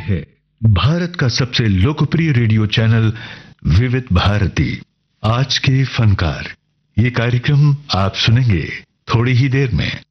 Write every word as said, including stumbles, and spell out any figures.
है भारत का सबसे लोकप्रिय रेडियो चैनल विविध भारती। आज के फनकार, ये कार्यक्रम आप सुनेंगे थोड़ी ही देर में।